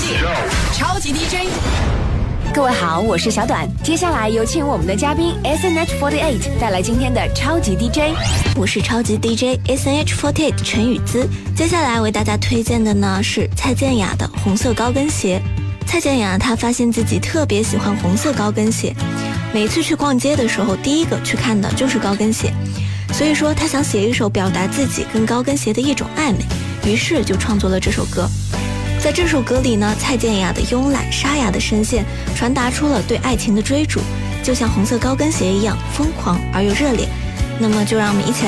超级 DJ。 各位好，我是小短，接下来有请我们的嘉宾 SNH48 带来今天的超级 DJ。 我是超级 DJ SNH48 陈雨姿，接下来为大家推荐的呢是蔡健雅的红色高跟鞋。蔡健雅她发现自己特别喜欢红色高跟鞋，每次去逛街的时候第一个去看的就是高跟鞋，所以说她想写一首表达自己跟高跟鞋的一种暧昧，于是就创作了这首歌。在这首歌里呢，蔡健雅的慵懒沙哑的声线传达出了对爱情的追逐，就像红色高跟鞋一样疯狂而又热烈。那么就让我们一起来